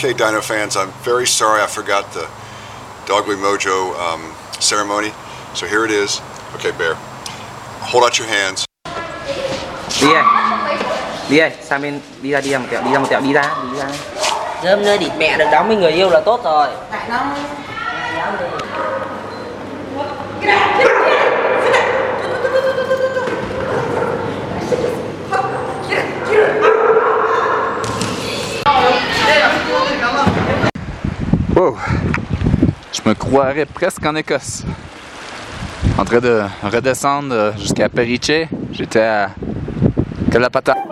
Okay, Dino fans, I'm very sorry I forgot the Dogly Mojo ceremony. So here it is. Okay, Bear, hold out your hands. Đi ơi, sang bên đi ra một tẹo, đi ra. Rơm nơi địt mẹ được đóng với người yêu là tốt rồi. Tại nó Wow! Je me croirais presque en Écosse. En train de redescendre jusqu'à Periche. J'étais à Kalapata.